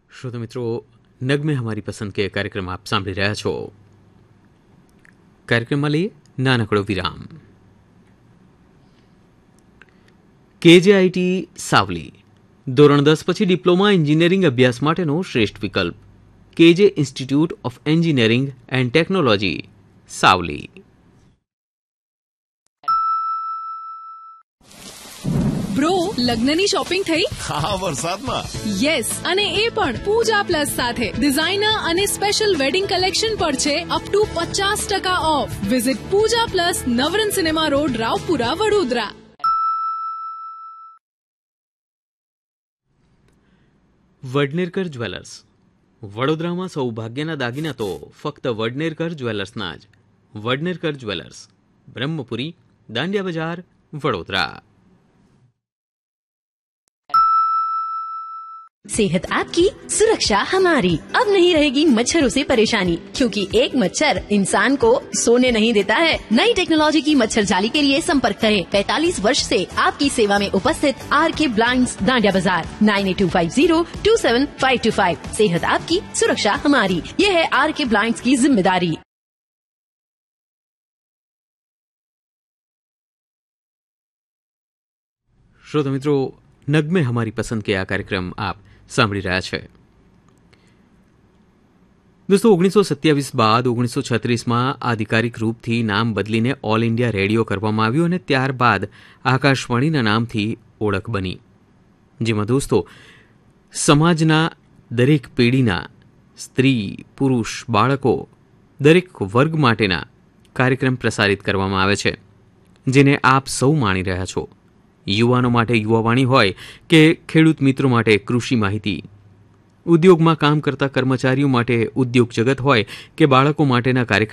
શ્રોતા મિત્રો, નગમે હમારી પસંદ કે કાર્યક્રમ આપ સાંભળી રહ્યા છો. કાર્યક્રમમાં લઈએ નાનકડો વિરામ. કેજેઆઈટી સાવલી ધોરણ 10 પછી ડિપ્લોમા એન્જિનિયરિંગ અભ્યાસ માટેનો શ્રેષ્ઠ વિકલ્પ. કેજે institute of engineering and technology, Savli. Bro, લગ્નની શોપિંગ થઈ? હા, વરસાદમાં. યસ, અને એ પણ પૂજા પ્લસ સાથે. ડિઝાઇનર અને સ્પેશિયલ વેડિંગ કલેક્શન પર છે up to 50% of. Visit Pooja plus, Navrang cinema road, Raopura, Vadodara. વડનેરકર jewellers. વડોદરામાં સૌભાગ્યના દાગીના તો ફક્ત વડનેરકર જ્વેલર્સના જ. વડનેરકર જ્વેલર્સ, બ્રહ્મપુરી, દાંડિયા બજાર, વડોદરા. सेहत आपकी, सुरक्षा हमारी. अब नहीं रहेगी मच्छरों से परेशानी, क्योंकि एक मच्छर इंसान को सोने नहीं देता है. नई टेक्नोलॉजी की मच्छर जाली के लिए संपर्क करें. 45 वर्ष से आपकी सेवा में उपस्थित आर.के. ब्लाइंड्स, दांडिया बाजार. 9825027525. सेहत आपकी, सुरक्षा हमारी. ये है आर.के. ब्लाइंड्स की जिम्मेदारी. શ્રોતા મિત્રો, નગમે હમારી પસંદ કે આ કાર્યક્રમ આપ સાંભળી રહ્યા છે. દોસ્તો, 1927 બાદ 1936માં આધિકારિક રૂપથી નામ બદલીને ઓલ ઇન્ડિયા રેડિયો કરવામાં આવ્યું અને ત્યારબાદ આકાશવાણીના નામથી ઓળખ બની. જેમાં દોસ્તો, સમાજના દરેક પેઢીના સ્ત્રી, પુરુષ, બાળકો, દરેક વર્ગ માટેના કાર્યક્રમ પ્રસારિત કરવામાં આવે છે, જેને આપ સૌ માણી રહ્યા છો. યુવાનો માટે યુવાવાણી હોય કે ખેડૂત મિત્રો માટે કૃષિ માહિતી, ઉદ્યોગમાં કામ કરતા કર્મચારીઓ માટે ઉદ્યોગ જગત હોય કે બાળકો માટેના કાર્યક્રમ